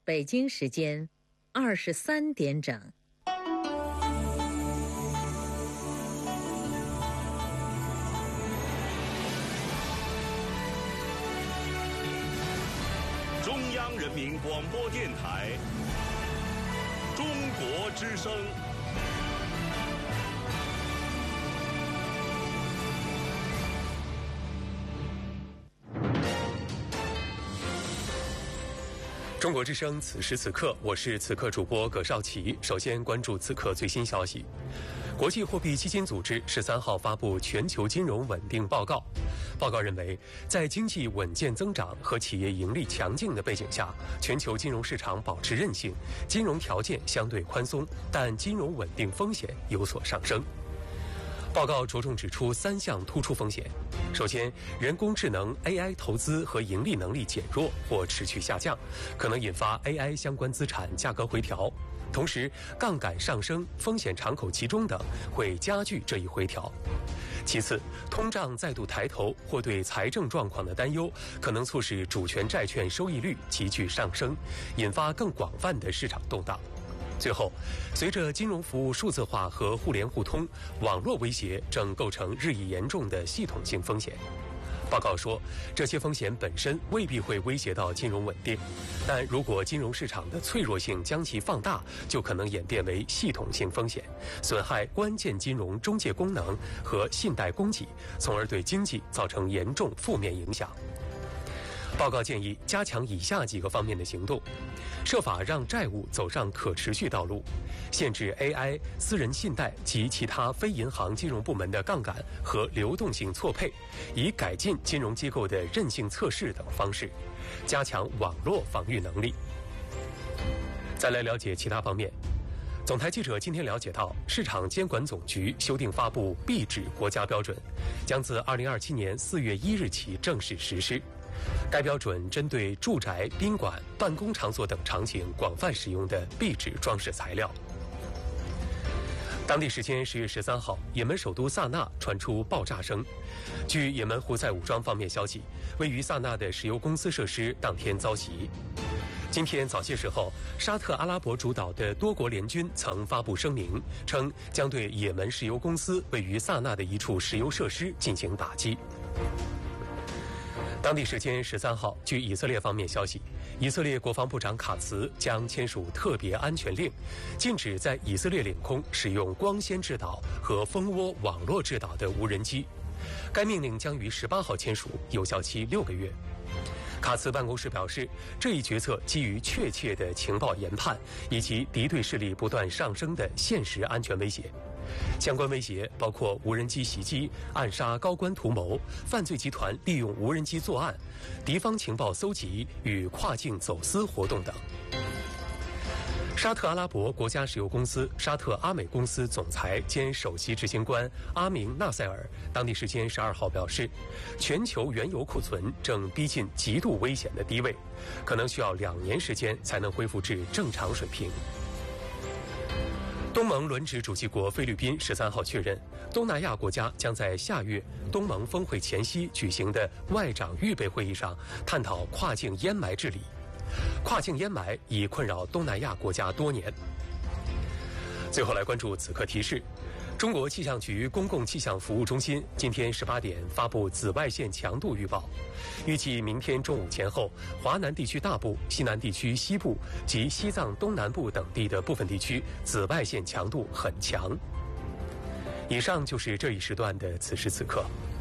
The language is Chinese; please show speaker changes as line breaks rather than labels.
北京时间23点整。
中央人民广播电台中国之声。
中国之声，此时此刻，我是此刻主播葛少奇。首先关注此刻最新消息。国际货币基金组织13号发布全球金融稳定报告。报告认为，在经济稳健增长和企业盈利强劲的背景下，全球金融市场保持韧性，金融条件相对宽松，但金融稳定风险有所上升。报告着重指出3项突出风险。首先，人工智能 AI 投资和盈利能力减弱或持续下降，可能引发 AI 相关资产价格回调。同时，杠杆上升、风险敞口集中等会加剧这一回调。其次，通胀再度抬头或对财政状况的担忧，可能促使主权债券收益率急剧上升，引发更广泛的市场动荡。最后，随着金融服务数字化和互联互通，网络威胁正构成日益严重的系统性风险。报告说，这些风险本身未必会威胁到金融稳定，但如果金融市场的脆弱性将其放大，就可能演变为系统性风险，损害关键金融中介功能和信贷供给，从而对经济造成严重负面影响。报告建议加强以下几个方面的行动：设法让债务走上可持续道路，限制 AI、私人信贷及其他非银行金融部门的杠杆和流动性错配，以改进金融机构的韧性测试等方式，加强网络防御能力。再来了解其他方面。总台记者今天了解到，市场监管总局修订发布币纸国家标准，将自2027年4月1日起正式实施。该标准针对住宅、宾馆、办公场所等场景广泛使用的壁纸装饰材料。当地时间10月13号，也门首都萨那传出爆炸声。据也门胡塞武装方面消息，位于萨那的石油公司设施当天遭袭。今天早些时候，沙特阿拉伯主导的多国联军曾发布声明，称将对也门石油公司位于萨那的一处石油设施进行打击。当地时间13号，据以色列方面消息，以色列国防部长卡茨将签署特别安全令，禁止在以色列领空使用光纤制导和蜂窝网络制导的无人机。该命令将于18号签署，有效期6个月。卡茨办公室表示，这一决策基于确切的情报研判，以及敌对势力不断上升的现实安全威胁。相关威胁包括无人机袭击、暗杀高官图谋、犯罪集团利用无人机作案、敌方情报搜集与跨境走私活动等。沙特阿拉伯国家石油公司沙特阿美公司总裁兼首席执行官阿明纳塞尔当地时间12号表示，全球原油库存正逼近极度危险的低位，可能需要2年时间才能恢复至正常水平。东盟轮值主席国菲律宾13号确认，东南亚国家将在下月东盟峰会前夕举行的外长预备会议上探讨跨境烟霾治理。跨境烟霾已困扰东南亚国家多年。最后来关注此刻提示，中国气象局公共气象服务中心今天18点发布紫外线强度预报，预计明天中午前后，华南地区大部、西南地区西部及西藏东南部等地的部分地区紫外线强度很强。以上就是这一时段的此时此刻。